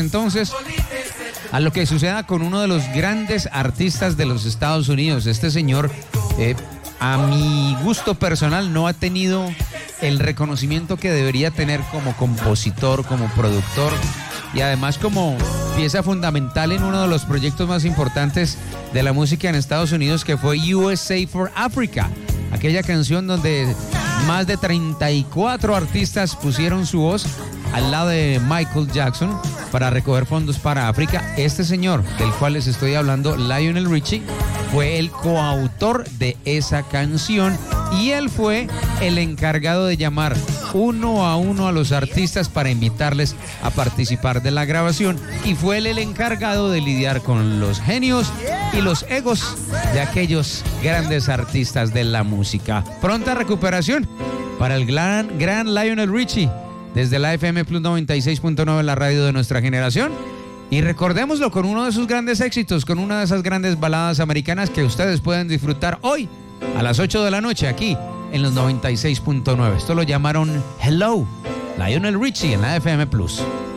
Entonces, a lo que suceda con uno de los grandes artistas de los Estados Unidos. Este señor, a mi gusto personal, no ha tenido el reconocimiento que debería tener como compositor, como productor y además como pieza fundamental en uno de los proyectos más importantes de la música en Estados Unidos, que fue USA for Africa, aquella canción donde más de 34 artistas pusieron su voz al lado de Michael Jackson para recoger fondos para África. Este señor del cual les estoy hablando, Lionel Richie, fue el coautor de esa canción y él fue el encargado de llamar uno a uno a los artistas para invitarles a participar de la grabación, y fue él el encargado de lidiar con los genios y los egos de aquellos grandes artistas de la música. Pronta recuperación para el gran Lionel Richie desde la FM Plus 96.9, la radio de nuestra generación. Y recordémoslo con uno de sus grandes éxitos, con una de esas grandes baladas americanas que ustedes pueden disfrutar hoy a las 8 de la noche aquí en los 96.9. Esto lo llamaron Hello, Lionel Richie en la FM Plus.